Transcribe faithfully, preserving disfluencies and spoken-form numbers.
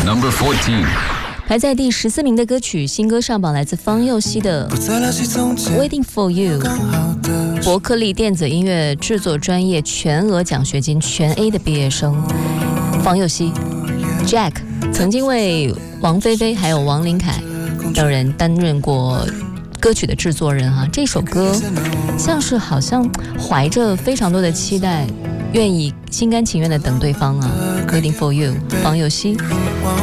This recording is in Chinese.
Number fourteen. 排在第十四名的歌曲，新歌上榜，来自方佑希的 Waiting for You。伯克利电子音乐制作专业全额奖学金全 A 的毕业生方佑希 Jack 曾经为王菲菲还有王琳凯等人担任过歌曲的制作人哈。这首歌像是好像怀着非常多的期待，愿意心甘情愿的等对方啊。Waiting for You， 方佑希。